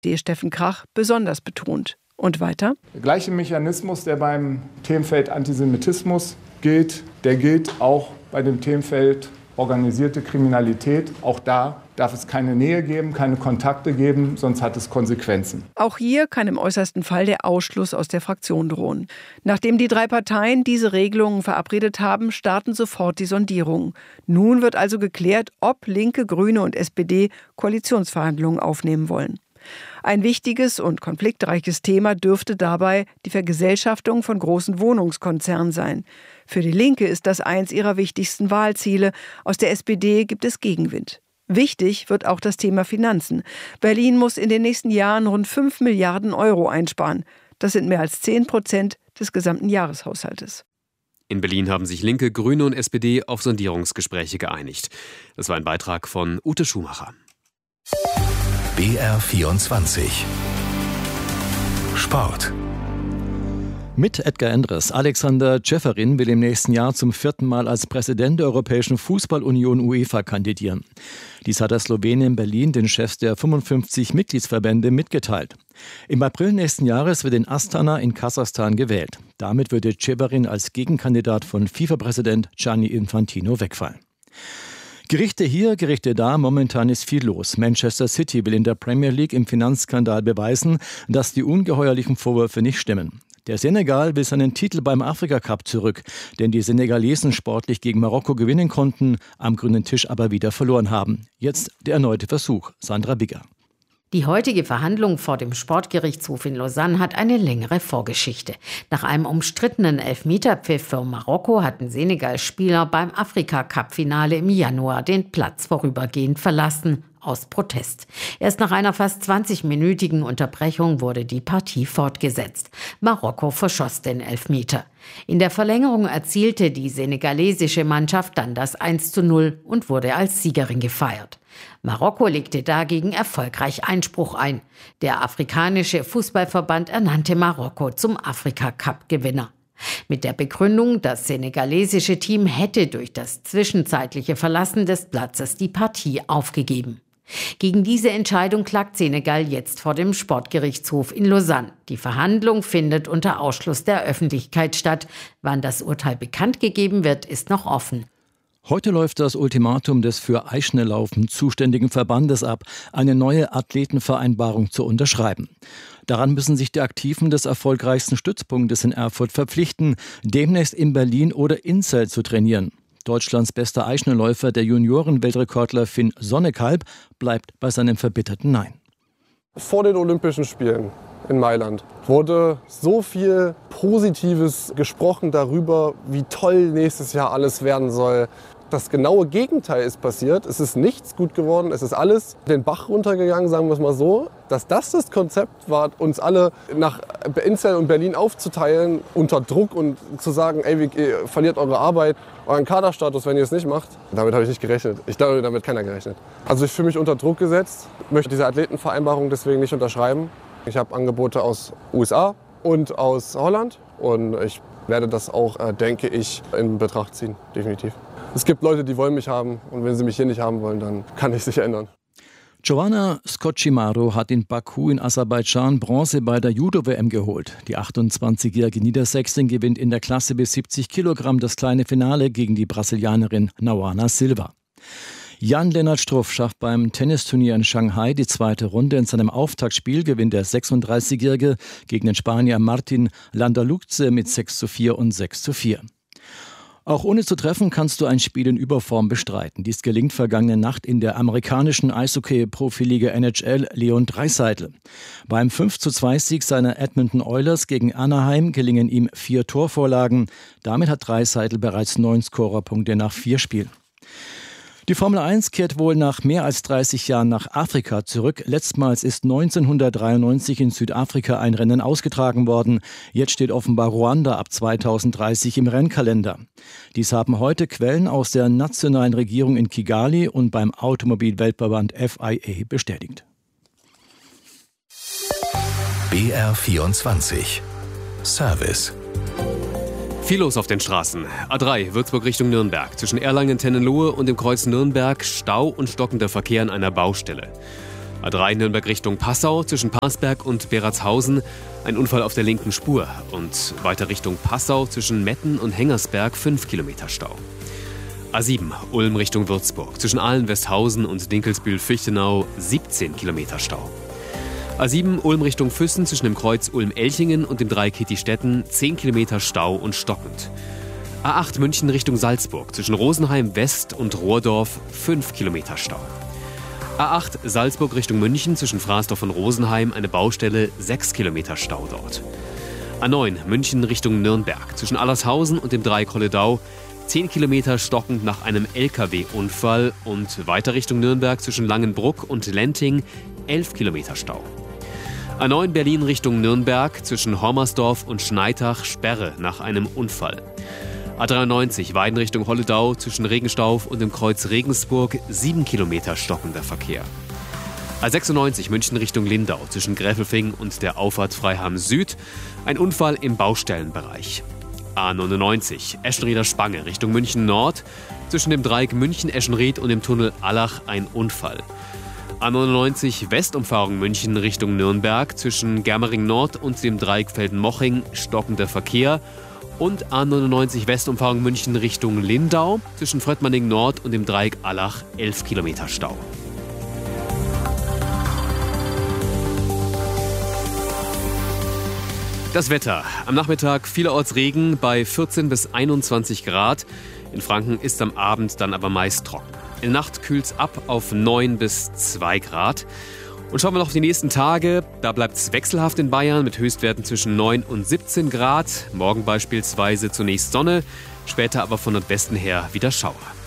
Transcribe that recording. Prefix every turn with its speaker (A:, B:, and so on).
A: die Steffen Krach besonders betont. Und weiter?
B: Der gleiche Mechanismus, der beim Themenfeld Antisemitismus gilt, der gilt auch bei dem Themenfeld organisierte Kriminalität. Auch da darf es keine Nähe geben, keine Kontakte geben, sonst hat es Konsequenzen.
A: Auch hier kann im äußersten Fall der Ausschluss aus der Fraktion drohen. Nachdem die 3 Parteien diese Regelungen verabredet haben, starten sofort die Sondierungen. Nun wird also geklärt, ob Linke, Grüne und SPD Koalitionsverhandlungen aufnehmen wollen. Ein wichtiges und konfliktreiches Thema dürfte dabei die Vergesellschaftung von großen Wohnungskonzernen sein. Für die Linke ist das eins ihrer wichtigsten Wahlziele. Aus der SPD gibt es Gegenwind. Wichtig wird auch das Thema Finanzen. Berlin muss in den nächsten Jahren rund 5 Milliarden Euro einsparen. Das sind mehr als 10% des gesamten Jahreshaushaltes.
C: In Berlin haben sich Linke, Grüne und SPD auf Sondierungsgespräche geeinigt. Das war ein Beitrag von Ute Schumacher.
D: BR24 Sport.
E: Mit Edgar Endres. Alexander Ceferin will im nächsten Jahr zum 4. Mal als Präsident der Europäischen Fußballunion UEFA kandidieren. Dies hat der Slowene in Berlin den Chefs der 55 Mitgliedsverbände mitgeteilt. Im April nächsten Jahres wird in Astana in Kasachstan gewählt. Damit würde Ceferin als Gegenkandidat von FIFA-Präsident Gianni Infantino wegfallen. Gerichte hier, Gerichte da, momentan ist viel los. Manchester City will in der Premier League im Finanzskandal beweisen, dass die ungeheuerlichen Vorwürfe nicht stimmen. Der Senegal will seinen Titel beim Afrika-Cup zurück, denn die Senegalesen sportlich gegen Marokko gewinnen konnten, am grünen Tisch aber wieder verloren haben. Jetzt der erneute Versuch. Sandra Bigger.
F: Die heutige Verhandlung vor dem Sportgerichtshof in Lausanne hat eine längere Vorgeschichte. Nach einem umstrittenen Elfmeterpfiff für Marokko hatten Senegal-Spieler beim Afrika-Cup-Finale im Januar den Platz vorübergehend verlassen, aus Protest. Erst nach einer fast 20-minütigen Unterbrechung wurde die Partie fortgesetzt. Marokko verschoss den Elfmeter. In der Verlängerung erzielte die senegalesische Mannschaft dann das 1:0 und wurde als Siegerin gefeiert. Marokko legte dagegen erfolgreich Einspruch ein. Der afrikanische Fußballverband ernannte Marokko zum Afrika-Cup-Gewinner. Mit der Begründung, das senegalesische Team hätte durch das zwischenzeitliche Verlassen des Platzes die Partie aufgegeben. Gegen diese Entscheidung klagt Senegal jetzt vor dem Sportgerichtshof in Lausanne. Die Verhandlung findet unter Ausschluss der Öffentlichkeit statt. Wann das Urteil bekannt gegeben wird, ist noch offen.
E: Heute läuft das Ultimatum des für Eisschnelllaufen zuständigen Verbandes ab, eine neue Athletenvereinbarung zu unterschreiben. Daran müssen sich die Aktiven des erfolgreichsten Stützpunktes in Erfurt verpflichten, demnächst in Berlin oder Inzell zu trainieren. Deutschlands bester Eisschnellläufer, der Junioren-Weltrekordler Finn Sonnekalb, bleibt bei seinem verbitterten Nein.
G: Vor den Olympischen Spielen in Mailand wurde so viel Positives gesprochen darüber, wie toll nächstes Jahr alles werden soll. Das genaue Gegenteil ist passiert. Es ist nichts gut geworden. Es ist alles den Bach runtergegangen, sagen wir es mal so. Dass das Konzept war, uns alle nach Inzell und Berlin aufzuteilen, unter Druck und zu sagen, ey, ihr verliert eure Arbeit, euren Kaderstatus, wenn ihr es nicht macht. Damit habe ich nicht gerechnet. Ich glaube, damit hat keiner gerechnet. Also ich fühle mich unter Druck gesetzt, möchte diese Athletenvereinbarung deswegen nicht unterschreiben. Ich habe Angebote aus USA und aus Holland und ich werde das auch, denke ich, in Betracht ziehen, definitiv. Es gibt Leute, die wollen mich haben und wenn sie mich hier nicht haben wollen, dann kann ich sich ändern.
E: Giovanna Scocimaro hat in Baku in Aserbaidschan Bronze bei der Judo-WM geholt. Die 28-jährige Niedersächsin gewinnt in der Klasse bis 70 Kilogramm das kleine Finale gegen die Brasilianerin Nauana Silva. Jan-Lennart Struff schafft beim Tennisturnier in Shanghai die zweite Runde. In seinem Auftaktspiel gewinnt der 36-Jährige gegen den Spanier Martin Landaluce mit 6:4 und 6:4. Auch ohne zu treffen kannst du ein Spiel in Überform bestreiten. Dies gelingt vergangene Nacht in der amerikanischen Eishockey-Profiliga NHL Leon Draisaitl. Beim 5:2-Sieg seiner Edmonton Oilers gegen Anaheim gelingen ihm 4 Torvorlagen. Damit hat Draisaitl bereits 9 Scorerpunkte nach 4 Spielen. Die Formel 1 kehrt wohl nach mehr als 30 Jahren nach Afrika zurück. Letztmals ist 1993 in Südafrika ein Rennen ausgetragen worden. Jetzt steht offenbar Ruanda ab 2030 im Rennkalender. Dies haben heute Quellen aus der nationalen Regierung in Kigali und beim Automobilweltverband FIA bestätigt.
D: BR24 Service.
C: Viel los auf den Straßen. A3 Würzburg Richtung Nürnberg. Zwischen Erlangen-Tennenlohe und dem Kreuz Nürnberg Stau und stockender Verkehr an einer Baustelle. A3 Nürnberg Richtung Passau zwischen Parsberg und Beratshausen, ein Unfall auf der linken Spur. Und weiter Richtung Passau zwischen Metten und Hengersberg 5 Kilometer Stau. A7 Ulm Richtung Würzburg zwischen Ahlen-Westhausen und Dinkelsbühl-Fichtenau 17 Kilometer Stau. A7 Ulm Richtung Füssen zwischen dem Kreuz Ulm-Elchingen und dem Dreieck Kitti-Stetten 10 Kilometer Stau und stockend. A8 München Richtung Salzburg zwischen Rosenheim West und Rohrdorf 5 Kilometer Stau. A8 Salzburg Richtung München zwischen Frasdorf und Rosenheim eine Baustelle, 6 Kilometer Stau dort. A9 München Richtung Nürnberg zwischen Allershausen und dem Dreieck Holledau 10 Kilometer stockend nach einem LKW-Unfall und weiter Richtung Nürnberg zwischen Langenbruck und Lenting 11 Kilometer Stau. A9 Berlin Richtung Nürnberg zwischen Hormersdorf und Schneitach Sperre nach einem Unfall. A93 Weiden Richtung Holledau zwischen Regenstauf und dem Kreuz Regensburg 7 Kilometer stockender Verkehr. A96 München Richtung Lindau zwischen Gräfelfing und der Auffahrt Freiham Süd ein Unfall im Baustellenbereich. A99 Eschenrieder Spange Richtung München Nord zwischen dem Dreieck München-Eschenried und dem Tunnel Allach ein Unfall. A99 Westumfahrung München Richtung Nürnberg zwischen Germering Nord und dem Dreieck Felden-Moching stockender Verkehr. Und A99 Westumfahrung München Richtung Lindau zwischen Fröttmanning Nord und dem Dreieck Allach 11 Kilometer Stau. Das Wetter. Am Nachmittag vielerorts Regen bei 14 bis 21 Grad. In Franken ist am Abend dann aber meist trocken. In der Nacht kühlt es ab auf 9 bis 2 Grad. Und schauen wir noch auf die nächsten Tage. Da bleibt es wechselhaft in Bayern mit Höchstwerten zwischen 9 und 17 Grad. Morgen beispielsweise zunächst Sonne, später aber von Nordwesten her wieder Schauer.